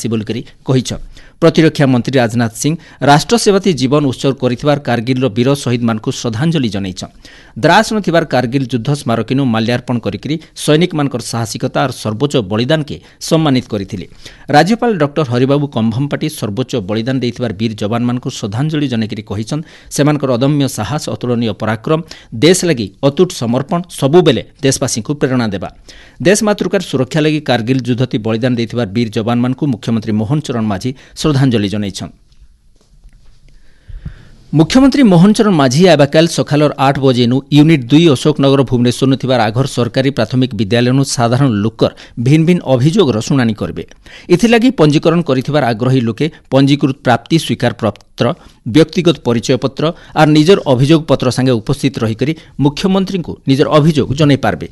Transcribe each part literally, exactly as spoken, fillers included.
आछि बोल करी कहिछ। प्रतिरक्षा मंत्री राजनाथ सिंह राष्ट्र सेवाती जीवन उत्सर्ग करिथिबार कारगिल वीर शहीद मानकु श्रद्धांजलि जनाइछ। द्रास नथिबार कारगिल युद्ध स्मारकीनु माल्यार्पण करिकरी सैनिक मानकर साहसिकता और सर्वोच्च बलिदान के सम्मानित करथिले। राज्यपाल डॉक्टर हरिबाबू कंभमपाटी सर्वोच्च बलिदान देथिबार वीर जवान मानकु श्रद्धांजलि जनाइकरी कहिछन सेमानकर अदम्य साहस अतुलनीय पराक्रम देश लगी अतुट समर्पण सबुबेले देशवासी को प्रेरणा देबा। देश मातृकार सुरक्षा लगी कारगिल युद्धती बलिदान देथिबार वीर जवान मानकु मुख्यमंत्री मोहन चरण माझी श्रद्धांजलि जनाइछन। मुख्यमंत्री मोहन चरण माझी आबाकाल सखालर आठ बजे यूनिट दुई अशोकनगर भुवनेश्वर थिबार आघर सरकारी प्राथमिक विद्यालय साधारण लोकर भिन्न भिन्न अभियोगर शुणाणी करबे। इथिलागी पंजीकरण करिथिबार आग्रही लोके पंजीकृत प्राप्ति स्वीकार पत्र व्यक्तिगत परिचय पत्र और निजर अभियोग पत्र संगे उपस्थित रही मुख्यमंत्री को निजर अभियोग जनाई पारबे।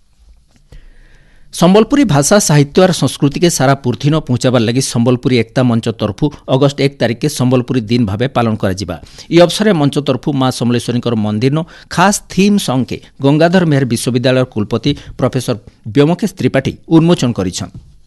संबलपुरी भाषा साहित्य और संस्कृति के सारा पूर्थिन पहुंचाबार लगी संबलपुरी एकता मंच तरफु अगस्ट एक तारिख के संबलपुरी दिन भावे पालन करा जिबा। ई अवसर मंच तरफु मां समलेश्वरी मंदिर नो खास थीम सॉन्ग के गंगाधर मेहर विश्वविद्यालय कुलपति प्रोफेसर व्योमकेश त्रिपाठी उन्मोचन करिछन।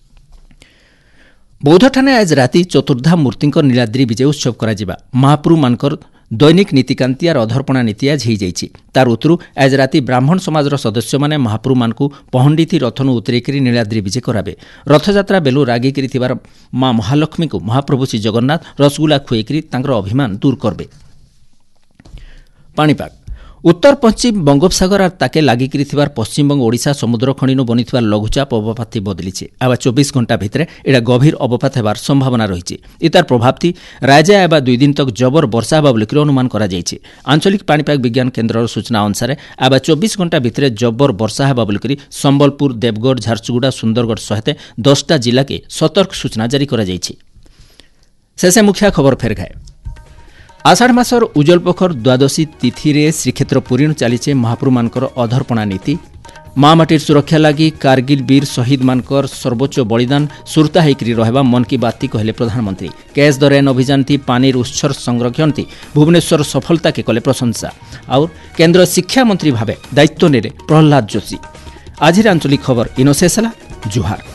बौद्ध ठाणे आज राति चतुर्धा मूर्ति नीलाद्री विजय उत्सव करा जिबा। महाप्रभु मानकर दैनिक नीतिकांति और अधर्पणा नीति आज हो जाइछि। तार उतरु आज राति ब्राह्मण समाजर सदस्य माने महाप्रभु मानकु पहंडीथी रथनु उतरेकरी नीलाद्री विजय कराबे। रथयात्रा बेलु रागिकरी थिबार मां महालक्ष्मी को महाप्रभु श्री जगन्नाथ रसगुल्ला खुएकरी तांकर अभिमान दूर करबे। पाणीपाग उत्तर पश्चिम बंगोपसागर और ताके लागिकरी थिबार पश्चिमबंग ओडिशा समुद्र खंडीनु बनिथिबार लघुचाप अवपात बदलिছে। आबा चौबीस घंटा भितरे एडा गभीर अवपात हेबार संभावना रहिছে। इतार प्रभावती राज्य आबा दुई दिन तक जबर वर्षा हेबा बोली अनुमान करा जायछि। आंचलिक पाणीपाग विज्ञान केन्द्रर सूचना अनुसार आबा चौबीस घंटा भितरे जबर वर्षा हेबा बोली संबलपुर देवगढ़ झारसुगुड़ा सुंदरगढ़ सहित दसटा जिला के सतर्क सूचना जारी करा जायछि। शेषे मुख्य खबर फेर गाए। आषाढ़ मासर उज्जवल पखर द्वादशी तिथि रे श्रीक्षेत्र पुरी चलीचे महाप्रभु मानकर अधर्पणा नीति। माँ माटीर सुरक्षा लगी कारगिल वीर शहीद मानकर सर्वोच्च बलिदान सुरता होकर रहबा मन की बात कहले प्रधानमंत्री। कैश दरेन अभियान थी पानीर उत्सर संरक्षण थी भुवनेश्वर सफलता के कले प्रशंसा। और केंद्र शिक्षा मंत्री भावे दायित्व नेले प्रहलाद जोशी। आज आंचलिक खबर इनो शेष। जुहार।